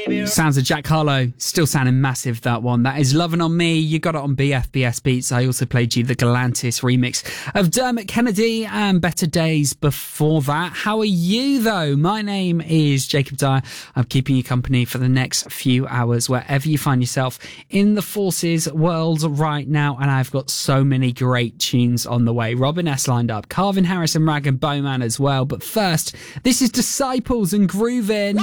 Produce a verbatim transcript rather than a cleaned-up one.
Sounds of Jack Harlow, still sounding massive, that one. That is Lovin' On Me. You got it on B F B S Beats. I also played you the Galantis remix of Dermot Kennedy and Better Days before that. How are you, though? My name is Jacob Dyer. I'm keeping you company for the next few hours, wherever you find yourself in the Forces world right now, and I've got so many great tunes on the way. Robin S lined up, Calvin Harris and Rag and Bowman as well. But first, this is Disciples and Groovin'.